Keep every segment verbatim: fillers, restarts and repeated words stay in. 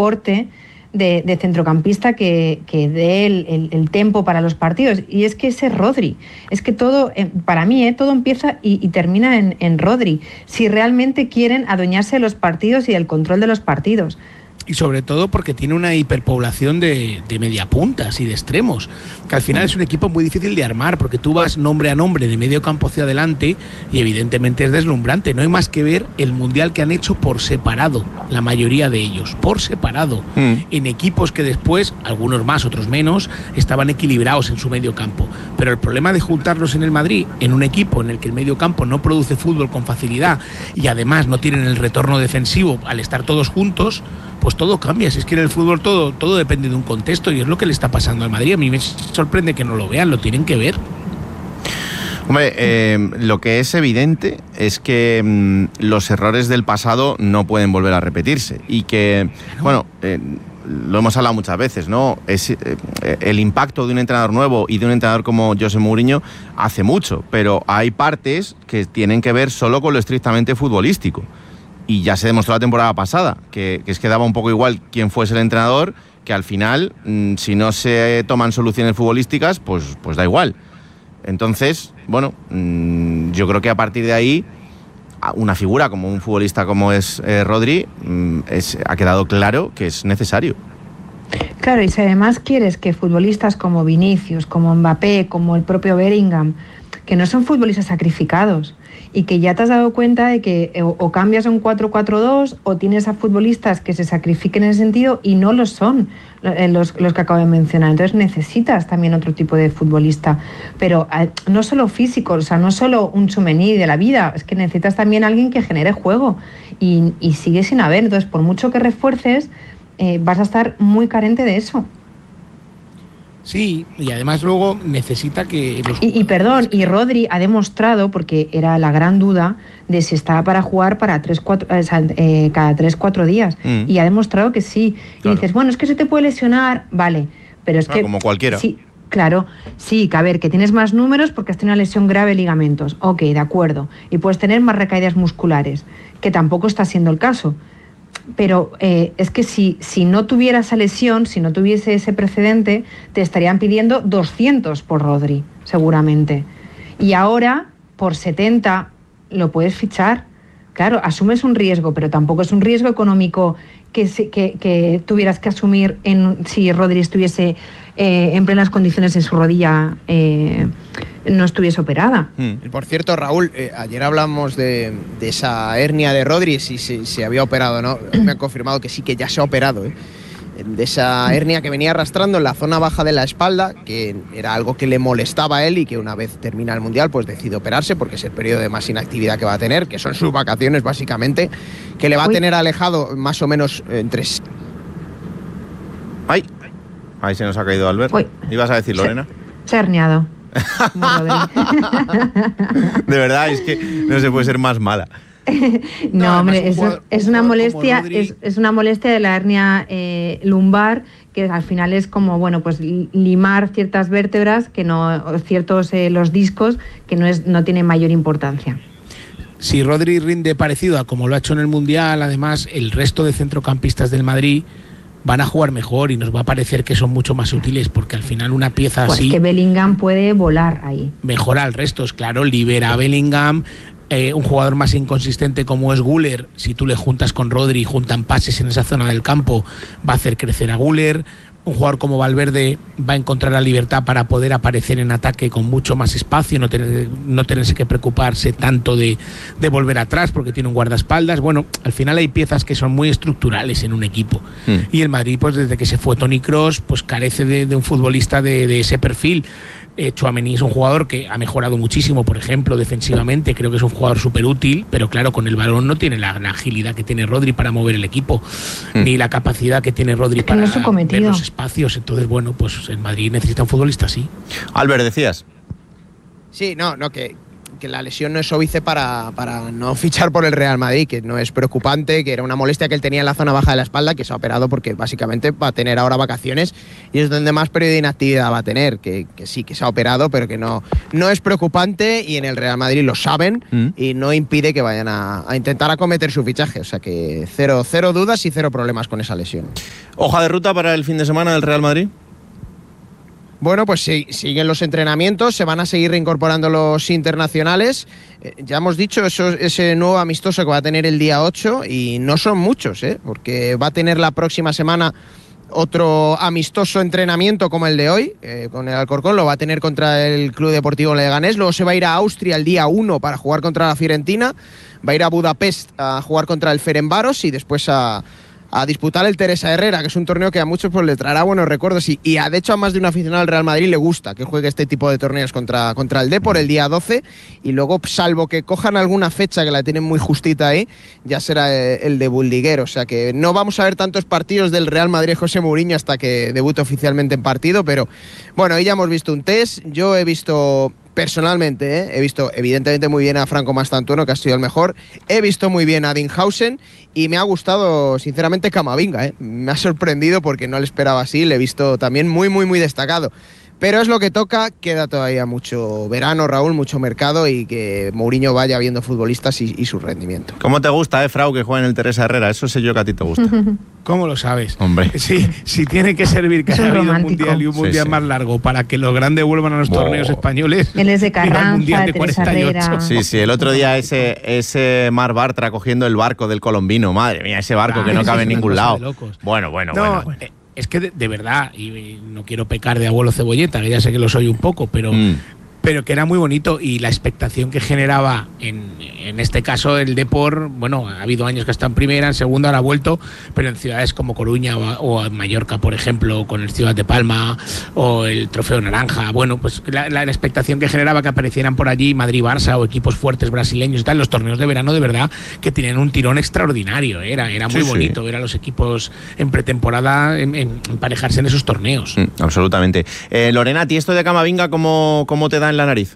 corte de, de centrocampista que, que dé el, el, el tempo para los partidos. Y es que ese es Rodri. Es que todo, eh, para mí, eh, todo empieza y, y termina en, en Rodri. Si realmente quieren adueñarse de los partidos y del control de los partidos. Y sobre todo porque tiene una hiperpoblación de, de mediapuntas y de extremos, que al final es un equipo muy difícil de armar, porque tú vas nombre a nombre de medio campo hacia adelante y evidentemente es deslumbrante. No hay más que ver el mundial que han hecho por separado, la mayoría de ellos, por separado, mm. en equipos que después, algunos más, otros menos, estaban equilibrados en su medio campo. Pero el problema de juntarlos en el Madrid, en un equipo en el que el medio campo no produce fútbol con facilidad y además no tienen el retorno defensivo al estar todos juntos, pues todo cambia. Si es que en el fútbol todo, todo depende de un contexto, y es lo que le está pasando al Madrid. A mí me sorprende que no lo vean, lo tienen que ver. Hombre, eh, lo que es evidente es que mmm, los errores del pasado no pueden volver a repetirse, y que, bueno, eh, lo hemos hablado muchas veces, ¿no? Es, eh, el impacto de un entrenador nuevo y de un entrenador como José Mourinho hace mucho, pero hay partes que tienen que ver solo con lo estrictamente futbolístico. Y ya se demostró la temporada pasada, que, que es que daba un poco igual quién fuese el entrenador, que al final, mmm, si no se toman soluciones futbolísticas, pues, pues da igual. Entonces, bueno, mmm, yo creo que a partir de ahí, una figura como un futbolista como es eh, Rodri, mmm, es, ha quedado claro que es necesario. Claro, y si además quieres que futbolistas como Vinicius, como Mbappé, como el propio Bellingham, que no son futbolistas sacrificados, y que ya te has dado cuenta de que o, o cambias a un cuatro cuatro dos o tienes a futbolistas que se sacrifiquen en ese sentido, y no lo son los, los que acabo de mencionar. Entonces necesitas también otro tipo de futbolista, pero no solo físico, o sea, no solo un Tchouaméni de la vida, es que necesitas también alguien que genere juego, y, y sigue sin haber. Entonces, por mucho que refuerces, eh, vas a estar muy carente de eso. Sí, y además luego necesita que... Los y, y perdón, y Rodri ha demostrado, porque era la gran duda de si estaba para jugar para tres, cuatro, eh, cada tres, cuatro días, mm. y ha demostrado que sí. Claro. Y dices, bueno, es que se te puede lesionar, vale, pero es ah, que... Como cualquiera. Sí, claro, sí, que a ver, que tienes más números porque has tenido una lesión grave de ligamentos, ok, de acuerdo, y puedes tener más recaídas musculares, que tampoco está siendo el caso. Pero eh, es que si, si no tuviera esa lesión, si no tuviese ese precedente, te estarían pidiendo doscientos por Rodri, seguramente. Y ahora, por setenta, lo puedes fichar. Claro, asumes un riesgo, pero tampoco es un riesgo económico que, que, que tuvieras que asumir en, si Rodri estuviese eh, en plenas condiciones en su rodilla, eh, no estuviese operada. Hmm. Por cierto, Raúl, eh, ayer hablamos de, de esa hernia de Rodri, si se si, si había operado, ¿no? Me han confirmado que sí, que ya se ha operado, ¿eh? De esa hernia que venía arrastrando en la zona baja de la espalda, que era algo que le molestaba a él, y que una vez termina el Mundial pues decide operarse, porque es el periodo de más inactividad que va a tener, que son sus vacaciones básicamente, que le va Uy. a tener alejado más o menos entre... ¡Ay! Ahí se nos ha caído Albert. Uy. ¿Ibas a decir, Lorena? Se ha herniado. De verdad, es que no se puede ser más mala. No, no, hombre, es, jugador, es una molestia, es, es una molestia de la hernia eh, lumbar, que al final es como, bueno, pues limar ciertas vértebras, que no, ciertos eh, los discos, que no es, no tienen mayor importancia. Si Rodri rinde parecido a como lo ha hecho en el Mundial, además el resto de centrocampistas del Madrid van a jugar mejor y nos va a parecer que son mucho más útiles, porque al final una pieza pues así... Pues que Bellingham puede volar ahí. Mejora al resto, es claro, libera a Bellingham. Eh, un jugador más inconsistente como es Güler, si tú le juntas con Rodri y juntan pases en esa zona del campo, va a hacer crecer a Güler. Un jugador como Valverde va a encontrar la libertad para poder aparecer en ataque con mucho más espacio, no, tener, no tenerse que preocuparse tanto de, de volver atrás porque tiene un guardaespaldas. Bueno, al final hay piezas que son muy estructurales en un equipo. Mm. Y el Madrid, pues desde que se fue Toni Kroos, pues carece de, de un futbolista de, de ese perfil. Eh, Tchouaméni es un jugador que ha mejorado muchísimo, por ejemplo, defensivamente. Creo que es un jugador súper útil, pero claro, con el balón no tiene la, la agilidad que tiene Rodri para mover el equipo, mm. ni la capacidad que tiene Rodri para no ver los espacios. Entonces, bueno, pues el Madrid necesita un futbolista así. Albert, decías. Sí, no, no, que que la lesión no es óbice para, para no fichar por el Real Madrid, que no es preocupante, que era una molestia que él tenía en la zona baja de la espalda, que se ha operado porque básicamente va a tener ahora vacaciones y es donde más periodo de inactividad va a tener, que, que sí, que se ha operado, pero que no, no es preocupante y en el Real Madrid lo saben mm. y no impide que vayan a, a intentar acometer su fichaje, o sea que cero, cero dudas y cero problemas con esa lesión. ¿Hoja de ruta para el fin de semana del Real Madrid? Bueno, pues sí, siguen los entrenamientos, se van a seguir reincorporando los internacionales. Eh, ya hemos dicho eso, ese nuevo amistoso que va a tener el día ocho y no son muchos, ¿eh? Porque va a tener la próxima semana otro amistoso entrenamiento como el de hoy, eh, con el Alcorcón, lo va a tener contra el Club Deportivo Leganés, luego se va a ir a Austria el día uno para jugar contra la Fiorentina, va a ir a Budapest a jugar contra el Ferencváros y después a... a disputar el Teresa Herrera, que es un torneo que a muchos pues, le traerá buenos recuerdos y, y a, de hecho a más de un aficionado del Real Madrid le gusta que juegue este tipo de torneos contra, contra el Depor el día doce y luego, salvo que cojan alguna fecha que la tienen muy justita ahí, ya será el de Buldiguero, o sea que no vamos a ver tantos partidos del Real Madrid José Mourinho hasta que debute oficialmente en partido, pero bueno, ahí ya hemos visto un test, yo he visto... Personalmente, ¿eh? he visto evidentemente muy bien a Franco Mastantuono, que ha sido el mejor. He visto muy bien a Dinhausen y me ha gustado, sinceramente, Camavinga. ¿eh? Me ha sorprendido porque no le esperaba así. Le he visto también muy, muy, muy destacado. Pero es lo que toca, queda todavía mucho verano, Raúl, mucho mercado y que Mourinho vaya viendo futbolistas y, y su rendimiento. ¿Cómo te gusta, eh, Frau, que juegue en el Teresa Herrera? Eso sé yo que a ti te gusta. ¿Cómo lo sabes? Hombre. Sí, si tiene que servir que haya habido un mundial y un mundial sí, sí. más largo para que los grandes vuelvan a los oh. torneos españoles. Él es de Carranza, mundial de Teresa cuarenta y ocho. Herrera. Sí, sí, el otro día ese, ese Mar Bartra cogiendo el barco del Colombino. Madre mía, ese barco ah, que no cabe en ningún lado. Bueno, bueno, no, bueno. bueno. Eh, Es que de, de verdad, y no quiero pecar de abuelo cebolleta, que ya sé que lo soy un poco, pero, mm. pero que era muy bonito y la expectación que generaba, en, en este caso el Depor, bueno, ha habido años que está en primera, en segunda, ahora ha vuelto, pero en ciudades como Coruña o, o Mallorca, por ejemplo, con el Ciudad de Palma o el Trofeo Naranja, bueno, pues la, la, la expectación que generaba que aparecieran por allí Madrid-Barça o equipos fuertes brasileños y tal, los torneos de verano de verdad que tienen un tirón extraordinario, ¿eh? era, era muy sí, bonito sí. ver a los equipos en pretemporada en, en, emparejarse en esos torneos. Mm, absolutamente. Eh, Lorena, ¿a ti esto de Camavinga cómo, cómo te da en la nariz?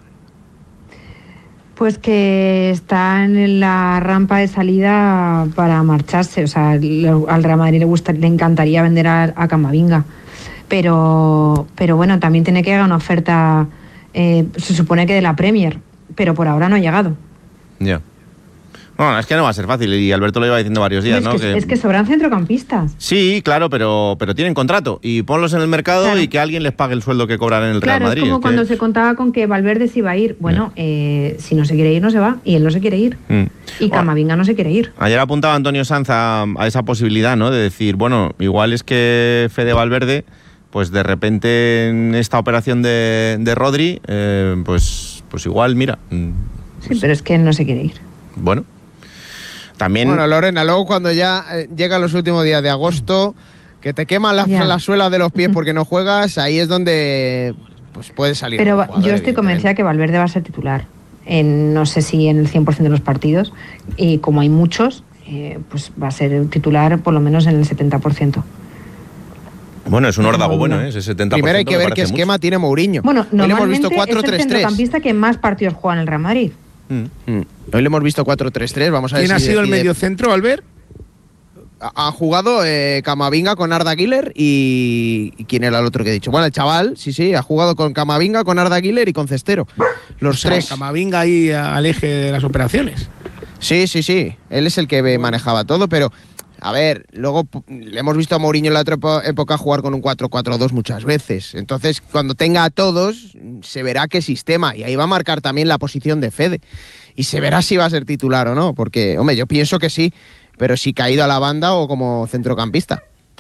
Pues que está en la rampa de salida para marcharse. O sea, al Real Madrid le gusta, le encantaría vender a, a Camavinga. Pero, pero bueno, también tiene que llegar una oferta, eh, se supone que de la Premier, pero por ahora no ha llegado. Ya. Yeah. Bueno, es que no va a ser fácil y Alberto lo iba diciendo varios días, es ¿no? Que, que... Es que sobran centrocampistas. Sí, claro, pero, pero tienen contrato y ponlos en el mercado claro. y que alguien les pague el sueldo que cobran en el claro, Real Madrid. Es como es cuando que... se contaba con que Valverde se iba a ir. Bueno, yeah. eh, si no se quiere ir, no se va y él no se quiere ir. Mm. Y Camavinga bueno, no se quiere ir. Ayer apuntaba Antonio Sanz a, a esa posibilidad, ¿no? De decir, bueno, igual es que Fede Valverde, pues de repente en esta operación de, de Rodri, eh, pues, pues igual, mira. Sí, pues, pero es que él no se quiere ir. Bueno. También... Bueno, Lorena, luego cuando ya eh, llegan los últimos días de agosto, que te queman la, la suela de los pies porque no juegas, ahí es donde pues puede salir. Pero jugador, yo estoy convencida que Valverde va a ser titular. En, no sé si en el cien por ciento de los partidos, y como hay muchos, eh, pues va a ser titular por lo menos en el setenta por ciento. Bueno, es un órdago bueno, ¿eh? Ese setenta por ciento. Primero hay que ver qué esquema mucho. Tiene Mourinho. Bueno, normalmente hemos visto cuatro tres tres. Es el centrocampista que más partidos juega en el Real Madrid. Mm. Mm. Hoy le hemos visto cuatro tres tres, vamos a ver. ¿Quién si ha sido decide... el mediocentro, Albert? Ha, ha jugado eh, Camavinga con Arda Güler y... ¿y quién era el otro que he dicho? Bueno, el chaval, sí, sí, ha jugado con Camavinga, con Arda Güler y con Cestero. Los o sea, tres. Camavinga ahí al eje de las operaciones. Sí, sí, sí. Él es el que bueno. manejaba todo, pero... A ver, luego le hemos visto a Mourinho en la otra época jugar con un cuatro cuatro dos muchas veces. Entonces, cuando tenga a todos, se verá qué sistema. Y ahí va a marcar también la posición de Fede. Y se verá si va a ser titular o no. Porque, hombre, yo pienso que sí. Pero si caído a la banda o como centrocampista.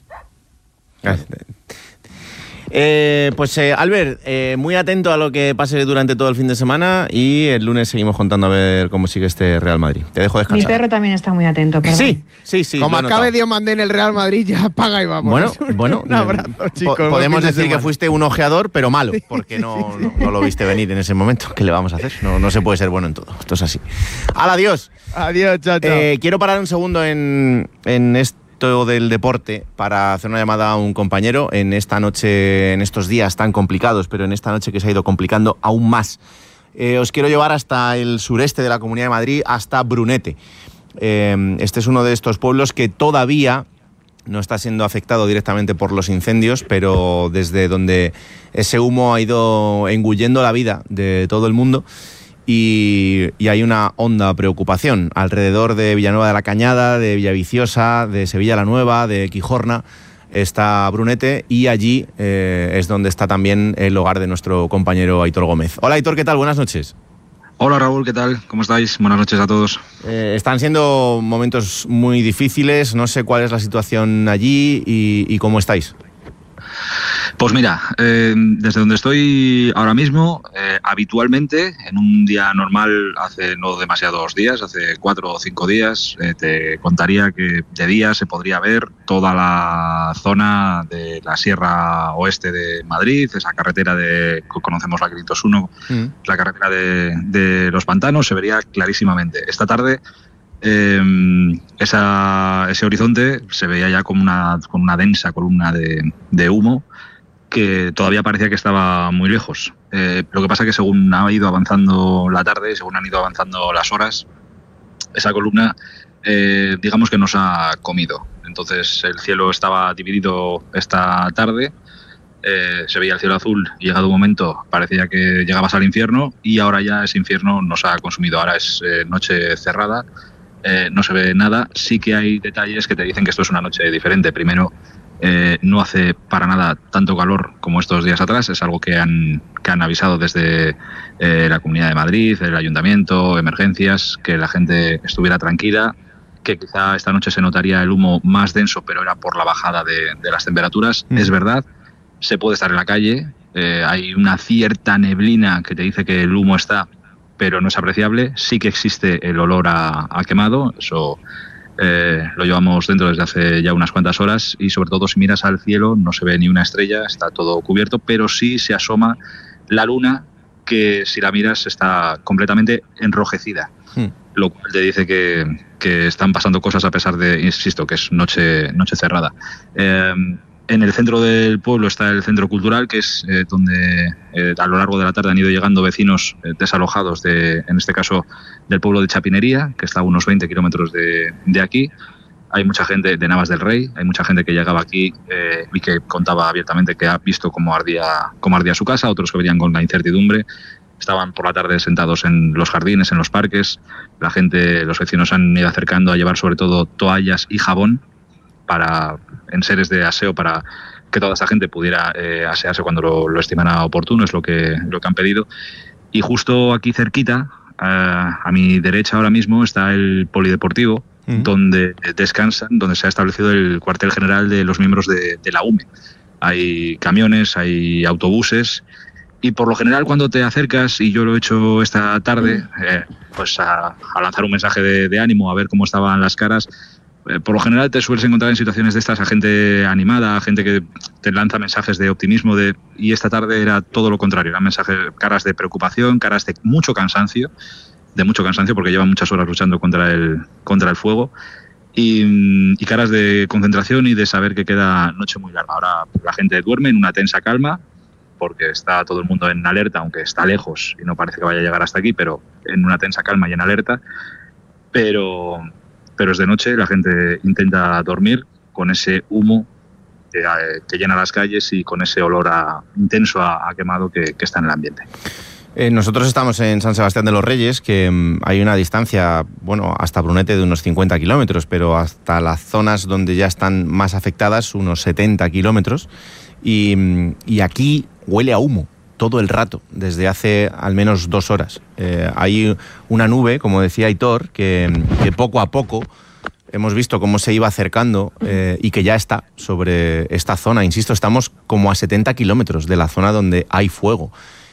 Eh, pues eh, Albert, eh, muy atento a lo que pase durante todo el fin de semana y el lunes seguimos contando a ver cómo sigue este Real Madrid. Te dejo descansar. Mi perro también está muy atento. Perdón. Sí, sí, sí. Como acabe Dios mandé en el Real Madrid, ya paga y vamos. Bueno, bueno. Un abrazo, chicos. Po podemos decir que fuiste un ojeador, pero malo, porque no, no, no lo viste venir en ese momento. ¿Qué le vamos a hacer? No, no se puede ser bueno en todo. Esto es así. ¡Hala, adiós! Adiós, chao, chao. Eh, quiero parar un segundo en, en este del deporte para hacer una llamada a un compañero en esta noche, en estos días tan complicados, pero en esta noche que se ha ido complicando aún más eh, os quiero llevar hasta el sureste de la Comunidad de Madrid, hasta Brunete. Eh, este es uno de estos pueblos que todavía no está siendo afectado directamente por los incendios, pero desde donde ese humo ha ido engullendo la vida de todo el mundo. Y, y hay una honda preocupación alrededor de Villanueva de la Cañada, de Villaviciosa, de Sevilla la Nueva, de Quijorna. Está Brunete y allí eh, es donde está también el hogar de nuestro compañero Aitor Gómez. Hola Aitor, ¿qué tal? Buenas noches. Hola Raúl, ¿qué tal? ¿Cómo estáis? Buenas noches a todos. Eh, están siendo momentos muy difíciles, no sé cuál es la situación allí y, y cómo estáis. Pues mira, eh, desde donde estoy ahora mismo, eh, habitualmente, en un día normal, hace no demasiados días, hace cuatro o cinco días, eh, te contaría que de día se podría ver toda la zona de la Sierra Oeste de Madrid, esa carretera de, conocemos la quinientos uno, mm. la carretera de, de los pantanos, se vería clarísimamente. Esta tarde Eh, esa, ese horizonte se veía ya como una, con una densa columna de, de humo que todavía parecía que estaba muy lejos. Eh, lo que pasa es que según ha ido avanzando la tarde, según han ido avanzando las horas, esa columna eh, digamos que nos ha comido. Entonces el cielo estaba dividido esta tarde, eh, se veía el cielo azul y llegado un momento parecía que llegabas al infierno y ahora ya ese infierno nos ha consumido. Ahora es eh, noche cerrada. Eh, no se ve nada, sí que hay detalles que te dicen que esto es una noche diferente. Primero, eh, no hace para nada tanto calor como estos días atrás, es algo que han, que han avisado desde eh, la Comunidad de Madrid, el Ayuntamiento, emergencias, que la gente estuviera tranquila, que quizá esta noche se notaría el humo más denso, pero era por la bajada de, de las temperaturas. Mm. Es verdad, se puede estar en la calle, eh, hay una cierta neblina que te dice que el humo está, pero no es apreciable. Sí que existe el olor a, a quemado, eso eh, lo llevamos dentro desde hace ya unas cuantas horas y sobre todo si miras al cielo no se ve ni una estrella, está todo cubierto, pero sí se asoma la luna que si la miras está completamente enrojecida, hmm. lo cual te dice que, que están pasando cosas a pesar de, insisto, que es noche, noche cerrada. Eh, En el centro del pueblo está el centro cultural, que es eh, donde eh, a lo largo de la tarde han ido llegando vecinos eh, desalojados, de, en este caso del pueblo de Chapinería, que está a unos veinte kilómetros de, de aquí. Hay mucha gente de Navas del Rey, hay mucha gente que llegaba aquí eh, y que contaba abiertamente que ha visto cómo ardía, cómo ardía su casa, otros que venían con la incertidumbre. Estaban por la tarde sentados en los jardines, en los parques. La gente, los vecinos han ido acercando a llevar sobre todo toallas y jabón para enseres de aseo para que toda esa gente pudiera eh, asearse cuando lo, lo estimara oportuno, es lo que, lo que han pedido. Y justo aquí cerquita, uh, a mi derecha ahora mismo, está el polideportivo, mm. donde descansan, donde se ha establecido el cuartel general de los miembros de, de la U M E. Hay camiones, hay autobuses, y por lo general cuando te acercas, y yo lo he hecho esta tarde, eh, pues a, a lanzar un mensaje de, de ánimo, a ver cómo estaban las caras. Por lo general te sueles encontrar en situaciones de estas a gente animada, a gente que te lanza mensajes de optimismo, de, y esta tarde era todo lo contrario, eran mensajes, caras de preocupación, caras de mucho cansancio, de mucho cansancio porque llevan muchas horas luchando contra el, contra el fuego, y, y caras de concentración y de saber que queda noche muy larga. Ahora la gente duerme en una tensa calma porque está todo el mundo en alerta, aunque está lejos y no parece que vaya a llegar hasta aquí, pero en una tensa calma y en alerta, pero... pero es de noche, la gente intenta dormir con ese humo que, que llena las calles y con ese olor a, intenso a, a quemado que, que está en el ambiente. Eh, nosotros estamos en San Sebastián de los Reyes, que um, hay una distancia, bueno, hasta Brunete de unos cincuenta kilómetros, pero hasta las zonas donde ya están más afectadas, unos setenta kilómetros, y, y aquí huele a humo todo el rato, desde hace al menos dos horas. Eh, hay una nube, como decía Aitor, que, que poco a poco hemos visto cómo se iba acercando eh, y que ya está sobre esta zona. Insisto, estamos como a setenta kilómetros de la zona donde hay fuego.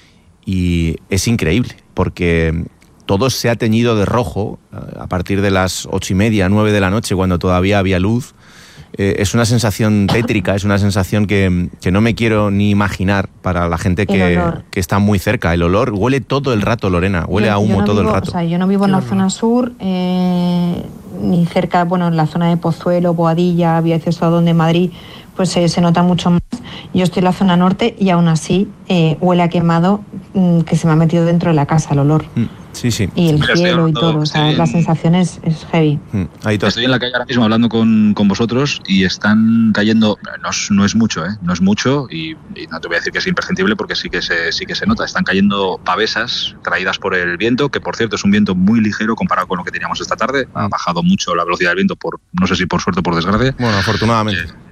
Y es increíble, porque todo se ha teñido de rojo a partir de las ocho y media, nueve de la noche, cuando todavía había luz. Eh, es una sensación tétrica, es una sensación que, que no me quiero ni imaginar para la gente que, que está muy cerca. El olor huele todo el rato, Lorena, huele yo, a humo no todo vivo, el rato. O sea, yo no vivo en la zona sur, eh, ni cerca, bueno, en la zona de Pozuelo, Boadilla, Villaviciosa, donde en Madrid pues eh, se nota mucho más. Yo estoy en la zona norte y aún así eh, huele a quemado mmm, que se me ha metido dentro de la casa el olor. Mm, sí, sí. Y el Mira, cielo y todo, o sea, en... la sensación es, es heavy. Mm, ahí todo. Estoy en la calle ahora mismo hablando con, con vosotros y están cayendo, no es, no es mucho, ¿eh? no es mucho y, y no te voy a decir que es imperceptible porque sí que, se, sí que se nota. Están cayendo pavesas traídas por el viento, que por cierto es un viento muy ligero comparado con lo que teníamos esta tarde. Ha bajado mucho la velocidad del viento, por no sé si por suerte o por desgracia. Bueno, afortunadamente. Eh,